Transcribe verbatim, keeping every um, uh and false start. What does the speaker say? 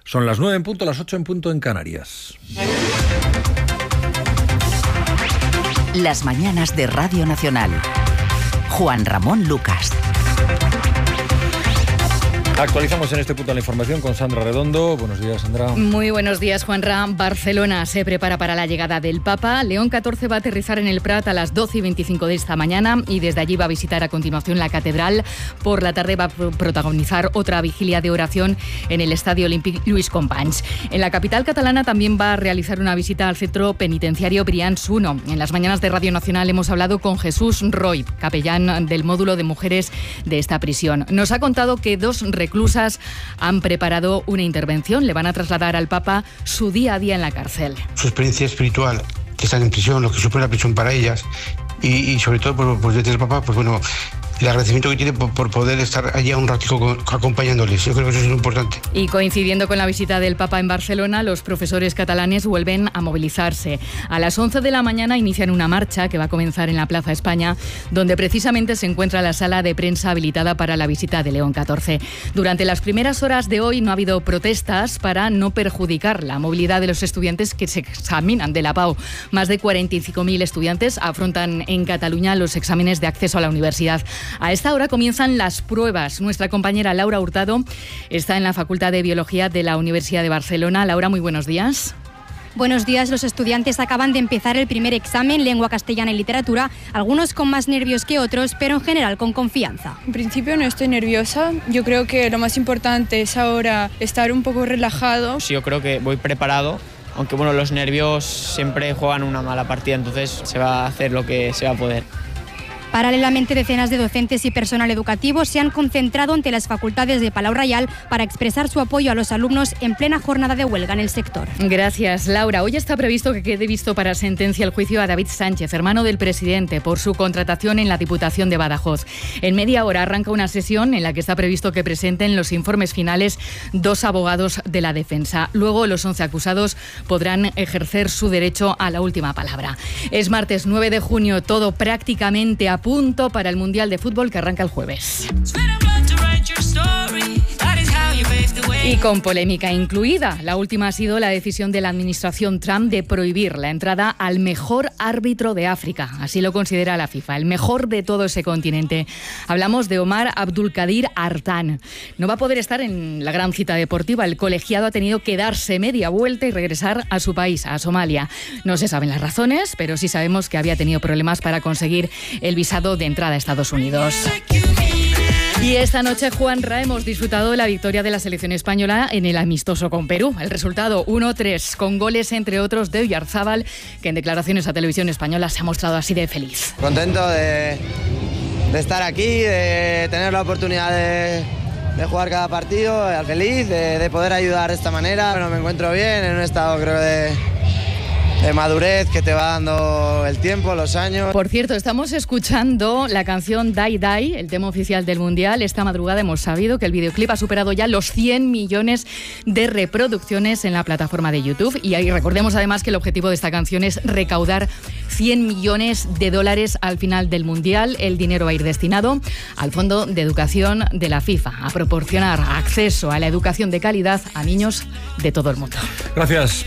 Son las nueve en punto, las ocho en punto en Canarias. Las mañanas de Radio Nacional. Juan Ramón Lucas. Actualizamos en este punto la información con Sandra Redondo. Buenos días, Sandra. Muy buenos días, Juanra. Barcelona se prepara para la llegada del Papa. León catorce va a aterrizar en el Prat a las doce y veinticinco de esta mañana y desde allí va a visitar a continuación la catedral. Por la tarde va a protagonizar otra vigilia de oración en el Estadio Olímpic Lluís Companys. En la capital catalana también va a realizar una visita al centro penitenciario Brians uno. En las mañanas de Radio Nacional hemos hablado con Jesús Roy, capellán del módulo de mujeres de esta prisión. Nos ha contado que dos reclusas han preparado una intervención. Le van a trasladar al Papa su día a día en la cárcel. Su experiencia espiritual, que están en prisión, lo que supone la prisión para ellas y, y sobre todo por, por desde el Papa, pues bueno, el agradecimiento que tiene por, por poder estar allá un ratito con, acompañándoles. Yo creo que eso es muy importante. Y coincidiendo con la visita del Papa en Barcelona, los profesores catalanes vuelven a movilizarse. A las once de la mañana inician una marcha que va a comenzar en la Plaza España, donde precisamente se encuentra la sala de prensa habilitada para la visita de León catorce. Durante las primeras horas de hoy no ha habido protestas para no perjudicar la movilidad de los estudiantes que se examinan de la Pau. Más de cuarenta y cinco mil estudiantes afrontan en Cataluña los exámenes de acceso a la universidad. A esta hora comienzan las pruebas. Nuestra compañera Laura Hurtado está en la Facultad de Biología de la Universidad de Barcelona. Laura, muy buenos días. Buenos días. Los estudiantes acaban de empezar el primer examen, lengua castellana y literatura, algunos con más nervios que otros, pero en general con confianza. En principio no estoy nerviosa. Yo creo que lo más importante es ahora estar un poco relajado. Sí, yo creo que voy preparado, aunque bueno, los nervios siempre juegan una mala partida, entonces se va a hacer lo que se va a poder. Paralelamente, decenas de docentes y personal educativo se han concentrado ante las facultades de Palau Reial para expresar su apoyo a los alumnos en plena jornada de huelga en el sector. Gracias, Laura. Hoy está previsto que quede visto para sentencia el juicio a David Sánchez, hermano del presidente, por su contratación en la Diputación de Badajoz. En media hora arranca una sesión en la que está previsto que presenten los informes finales dos abogados de la defensa. Luego, los once acusados podrán ejercer su derecho a la última palabra. Es martes nueve de junio, todo prácticamente a punto para el Mundial de Fútbol que arranca el jueves. Y con polémica incluida. La última ha sido la decisión de la administración Trump de prohibir la entrada al mejor árbitro de África. Así lo considera la FIFA, el mejor de todo ese continente. Hablamos de Omar Abdulkadir Artan. No va a poder estar en la gran cita deportiva. El colegiado ha tenido que darse media vuelta y regresar a su país, a Somalia. No se saben las razones, pero sí sabemos que había tenido problemas para conseguir el visado de entrada a Estados Unidos. Y esta noche, Juanra, hemos disfrutado de la victoria de la selección española en el amistoso con Perú. El resultado uno tres, con goles, entre otros, de Oyarzábal, que en declaraciones a Televisión Española se ha mostrado así de feliz. Contento de, de estar aquí, de tener la oportunidad de, de jugar cada partido, feliz, de, de poder ayudar de esta manera. Bueno, me encuentro bien, en un estado, creo, de... de madurez que te va dando el tiempo, los años. Por cierto, estamos escuchando la canción Die Die, el tema oficial del Mundial. Esta madrugada hemos sabido que el videoclip ha superado ya los cien millones de reproducciones en la plataforma de YouTube. Y ahí recordemos además que el objetivo de esta canción es recaudar cien millones de dólares al final del Mundial. El dinero va a ir destinado al Fondo de Educación de la FIFA, a proporcionar acceso a la educación de calidad a niños de todo el mundo. Gracias.